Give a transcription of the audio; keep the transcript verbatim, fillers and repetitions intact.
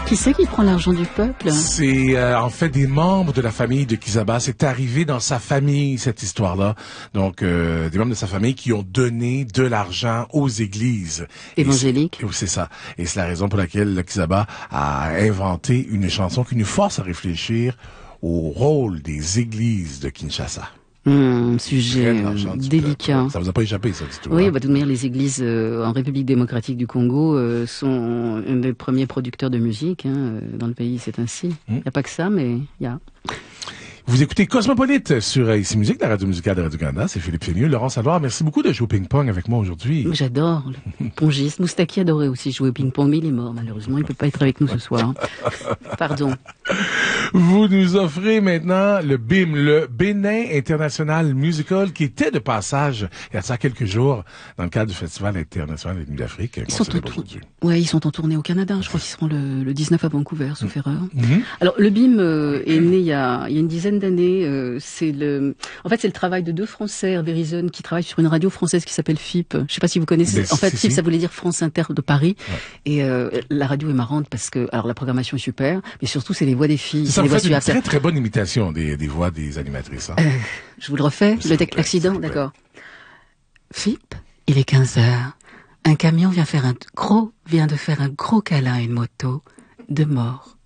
Qui c'est qui prend l'argent du peuple? C'est euh, en fait des membres de la famille de Kizaba. C'est arrivé dans sa famille, cette histoire-là. Donc, euh, des membres de sa famille qui ont donné de l'argent aux églises. Évangéliques. Et c'est ça. Et c'est la raison pour laquelle le Kizaba a inventé une chanson qui nous force à réfléchir au rôle des églises de Kinshasa. Hum, sujet délicat. Ça vous a pas échappé, ça, du tout? Oui, hein? bah, de toute manière, les églises euh, en République démocratique du Congo euh, sont un des premiers producteurs de musique hein, dans le pays, c'est ainsi. Il n'y a pas que ça, mais il y a... Vous écoutez Cosmopolite sur Ici Musique, la radio musicale de Radio-Canada. C'est Philippe Fénieux, Laurent Sadoir. Merci beaucoup de jouer au ping-pong avec moi aujourd'hui. J'adore le pongiste. Moustaki adorait aussi jouer au ping-pong, mais il est mort, malheureusement. Il ne peut pas être avec nous ce soir. Pardon. Vous nous offrez maintenant le B I M, le Bénin International Musical, qui était de passage il y a ça quelques jours dans le cadre du Festival international des Nuits d'Afrique. Ils sont, en tour... ouais, ils sont en tournée au Canada. Je crois qu'ils seront le, le dix-neuf à Vancouver, sauf mmh. erreur. Mmh. Alors, le B I M euh, est né il y a, il y a une dizaine d'années. Euh, c'est le, en fait, c'est le travail de deux Français, Hervé Rison, qui travaillent sur une radio française qui s'appelle F I P. Je sais pas si vous connaissez. Mais en fait, si, F I P, si. Ça voulait dire France Inter de Paris. Ouais. Et euh, la radio est marrante parce que, alors, la programmation est super, mais surtout, c'est les voix des filles. Ça les fait une très très bonne imitation des, des voix des animatrices. Hein. Euh, je vous le refais. Le plaît, l'accident, d'accord. F I P, il est quinze heures. Un camion vient faire un gros, vient de faire un gros câlin à une moto. De mort.